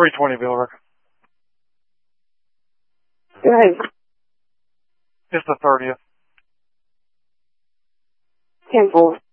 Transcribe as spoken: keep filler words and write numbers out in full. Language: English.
three twenty Billerick. Right. It's the thirtieth. ten four.